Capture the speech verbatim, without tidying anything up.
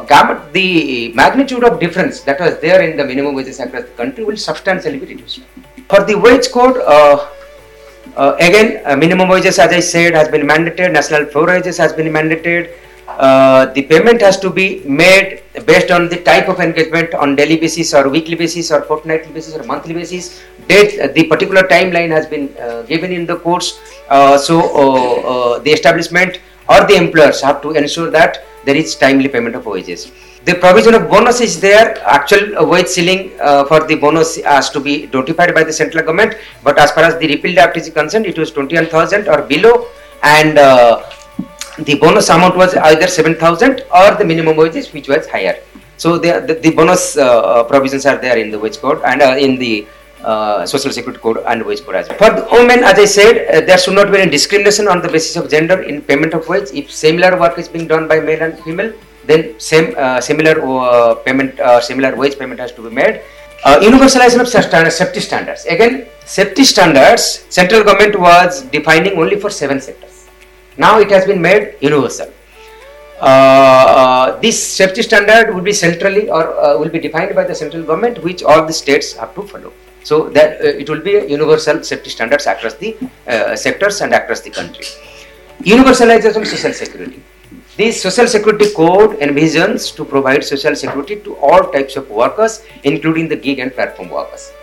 gam- the magnitude of difference that was there in the minimum wages across the country will substantially be reduced. For the wage code, uh, uh, again, uh, minimum wages, as I said, has been mandated. National floor wages has been mandated. Uh, the payment has to be made based on the type of engagement, on daily basis or weekly basis or fortnightly basis or monthly basis. Date, uh, the particular timeline has been uh, given in the courts. Uh, so uh, uh, the establishment or the employers have to ensure that there is timely payment of wages. The provision of bonus is there. Actual wage ceiling uh, for the bonus has to be notified by the central government. But as far as the repealed act is concerned, it was twenty-one thousand or below, and uh, the bonus amount was either seven thousand or the minimum wages, which was higher. So the, the, the bonus uh, provisions are there in the wage code and uh, in the uh, social security code and wage code as well. For the women, as I said, uh, there should not be any discrimination on the basis of gender in payment of wage. If similar work is being done by male and female, then same uh, similar uh, payment, uh, similar wage payment has to be made. Uh, universalization of standard, safety standards. Again, safety standards, central government was defining only for seven sectors. Now it has been made universal. Uh, uh, this safety standard will be centrally or uh, will be defined by the central government, which all the states have to follow. So that uh, it will be a universal safety standards across the uh, sectors and across the country. Universalization of social security. This social security code envisions to provide social security to all types of workers, including the gig and platform workers.